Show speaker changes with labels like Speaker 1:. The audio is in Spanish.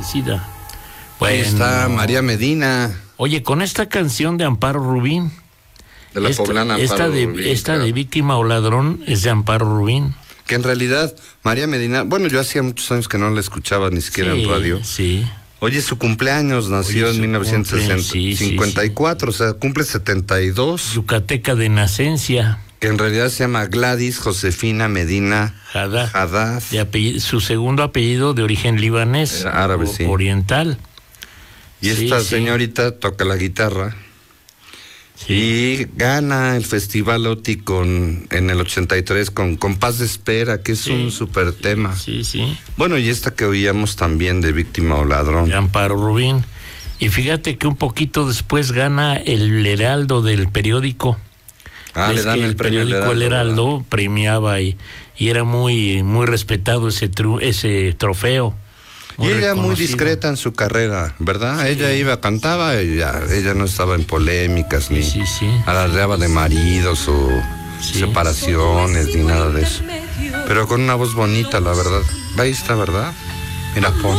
Speaker 1: fallecida.
Speaker 2: Bueno, ahí está María Medina.
Speaker 1: Oye, con esta canción de Amparo Rubín,
Speaker 2: de la poblana Amparo Rubín,
Speaker 1: esta de Víctima o Ladrón es de Amparo Rubín.
Speaker 2: Que en realidad María Medina, bueno, yo hacía muchos años que no la escuchaba ni siquiera en radio.
Speaker 1: Sí.
Speaker 2: Oye, su cumpleaños nació en 1954, o sea, cumple 72.
Speaker 1: Yucateca de nacencia.
Speaker 2: Que en realidad se llama Gladys Josefina Medina Haddad.
Speaker 1: Su segundo apellido de origen libanés.
Speaker 2: Era árabe, sí.
Speaker 1: Oriental.
Speaker 2: Y esta señorita toca la guitarra. Sí. Y gana el Festival OTI en el 83 con Compás de Espera, que es un súper tema.
Speaker 1: Sí.
Speaker 2: Bueno, y esta que oíamos también de Víctima o Ladrón.
Speaker 1: De Amparo Rubín. Y fíjate que un poquito después gana el Heraldo del periódico.
Speaker 2: Le dan el
Speaker 1: periódico El Heraldo premiaba y era muy respetado ese trofeo.
Speaker 2: Y ella muy discreta en su carrera, ¿verdad? Sí. Ella cantaba, ella no estaba en polémicas, ni alardeaba de maridos o separaciones, ni nada de eso. Pero con una voz bonita, la verdad. Ahí está, ¿verdad? Mira, pon.